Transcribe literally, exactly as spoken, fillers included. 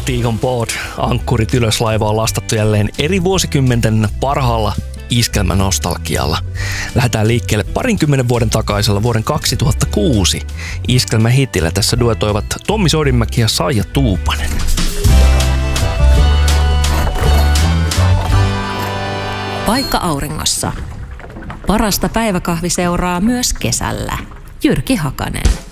Baltic on board. Ankkurit ylös laiva on lastattu jälleen eri vuosikymmenten parhaalla iskelmänostalgialla. Lähdetään liikkeelle parinkymmenen vuoden takaisella vuoden kaksituhattakuusi iskelmähitillä. Tässä duetoivat Tommi Soidinmäki ja Saija Tuupanen. Paikka auringossa. Parasta päiväkahvi seuraa myös kesällä. Jyrki Hakanen.